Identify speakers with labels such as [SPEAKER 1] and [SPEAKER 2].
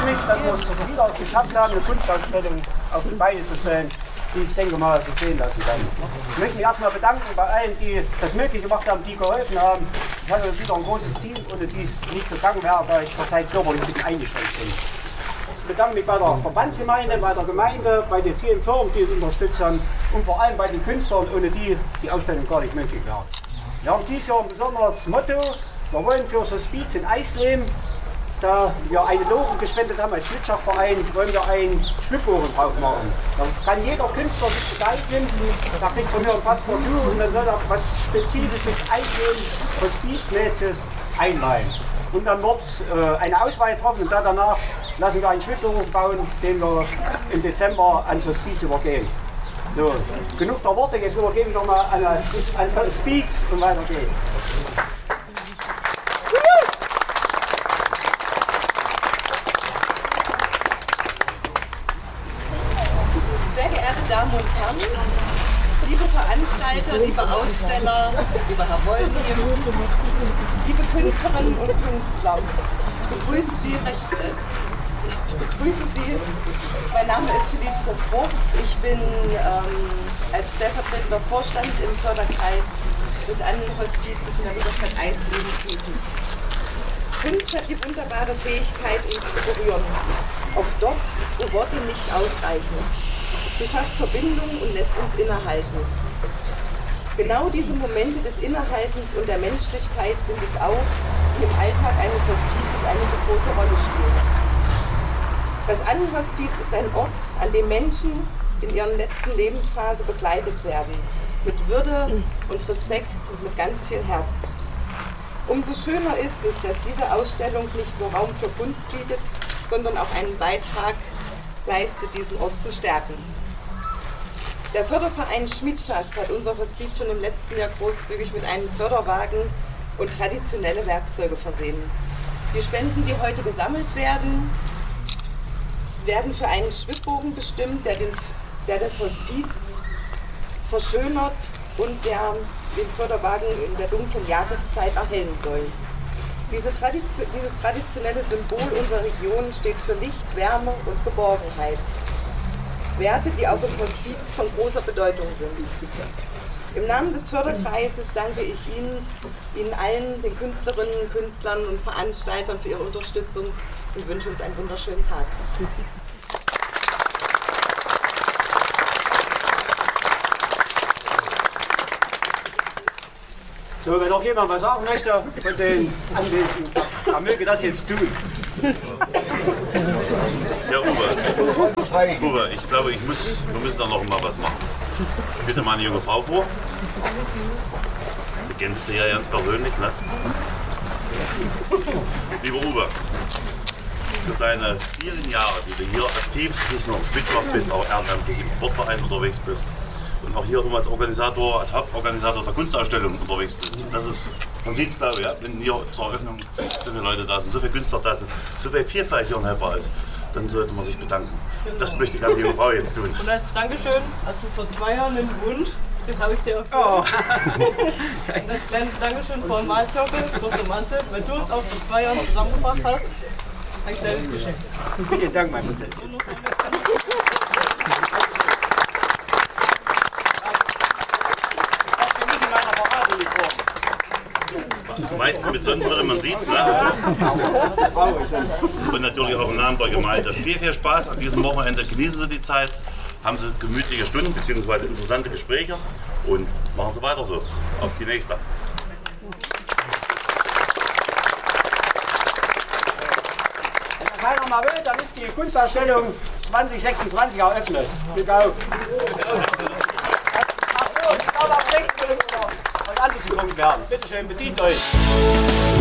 [SPEAKER 1] mich, dass wir es wieder geschafft haben, eine Kunstausstellung auf die Beine zu stellen, die ich denke mal sehen lassen kann. Ich möchte mich erstmal bedanken bei allen, die das möglich gemacht haben, die geholfen haben. Ich hatte wieder ein großes Team, ohne die es nicht gegangen wäre, da ich zurzeit körperlich ein bisschen eingeschränkt bin. Ich bedanke mich bei der Verbandsgemeinde, bei der Gemeinde, bei den vielen Firmen, die uns unterstützen und vor allem bei den Künstlern, ohne die die Ausstellung gar nicht möglich wäre. Wir haben dieses Jahr ein besonderes Motto. Wir wollen für das Hospiz in Eisleben, da wir eine Lore gespendet haben als Schlittschuhverein, wollen wir einen Schwibbogen drauf machen. Da kann jeder Künstler sich beteiligen, da kriegt von mir ein Passepartout und dann soll er was Spezifisches Eisleben, Hospizmäßiges einleihen. Und dann wird eine Auswahl getroffen und danach lassen wir einen Schwibbogen bauen, den wir im Dezember ans Hospiz übergeben. So, genug der Worte, jetzt übergebe ich noch mal an das Hospiz und weiter geht's.
[SPEAKER 2] Sehr geehrte Damen und Herren, liebe Veranstalter, liebe Aussteller, lieber Herr Wolsi, liebe Künstlerinnen und Künstler, ich begrüße Sie. Mein Name ist Felicitas Probst. Ich bin als stellvertretender Vorstand im Förderkreis des Annenhospizes in der Lutherstadt Eisleben tätig. Kunst hat die wunderbare Fähigkeit, uns zu berühren, auch dort, wo Worte nicht ausreichen. Sie schafft Verbindung und lässt uns innehalten. Genau diese Momente des Innehaltens und der Menschlichkeit sind es auch, die im Alltag eines Hospizes eine so große Rolle spielen. Das Annenhospiz ist ein Ort, an dem Menschen in ihrer letzten Lebensphase begleitet werden. Mit Würde und Respekt und mit ganz viel Herz. Umso schöner ist es, dass diese Ausstellung nicht nur Raum für Kunst bietet, sondern auch einen Beitrag leistet, diesen Ort zu stärken. Der Förderverein Schmiedschaft hat unser Hospiz schon im letzten Jahr großzügig mit einem Förderwagen und traditionelle Werkzeuge versehen. Die Spenden, die heute gesammelt werden für einen Schwibbogen bestimmt, der das Hospiz verschönert und der den Förderwagen in der dunklen Jahreszeit erhellen soll. Dieses traditionelle Symbol unserer Region steht für Licht, Wärme und Geborgenheit. Werte, die auch im Hospiz von großer Bedeutung sind. Im Namen des Förderkreises danke ich Ihnen allen, den Künstlerinnen, Künstlern und Veranstaltern für Ihre Unterstützung und wünsche uns einen wunderschönen Tag.
[SPEAKER 1] So, wenn noch jemand was sagen möchte von den Anwesenden, dann möge das jetzt tun.
[SPEAKER 3] Ja, Uwe, ich glaube, wir müssen da noch mal was machen. Bitte mal eine junge Frau vor. Du kennst sie ja ganz persönlich, ne? Lieber Uwe, für deine vielen Jahre, die du hier aktiv nicht nur im Schmidtbach bist, auch ehrenamtlich im Sportverein unterwegs bist und auch hier als Organisator, als Hauptorganisator der Kunstausstellung unterwegs bist. Und das ist, man sieht es, glaube ich, ja, wenn hier zur Eröffnung so viele Leute da sind, so viele Künstler da sind, so viel Vielfalt hier unheilbar ist, dann sollte man sich bedanken. Das möchte ich an die junge Frau jetzt tun.
[SPEAKER 4] Und als Dankeschön, also vor 2 Jahren einen Wunsch, den habe ich dir erfüllt.
[SPEAKER 1] Oh.
[SPEAKER 4] Und als kleines Dankeschön vor dem Malzirkel, Kloster Manzel, weil du uns auch vor 2 Jahren zusammengebracht hast. Ein kleines Geschenk.
[SPEAKER 1] Vielen Dank, mein Prinzessin.
[SPEAKER 3] Meistens mit Sonnenbrille, man sieht es, ne? Und natürlich auch im Namen der Gemeinde. Viel, viel Spaß an diesem Wochenende. Genießen Sie die Zeit, haben Sie gemütliche Stunden bzw. interessante Gespräche und machen Sie weiter so. Auf die nächste.
[SPEAKER 1] Wenn keiner mal will, dann ist die Kunstausstellung 2026 eröffnet. Glück auf! Und angezogen werden. Bitte schön, bedient euch!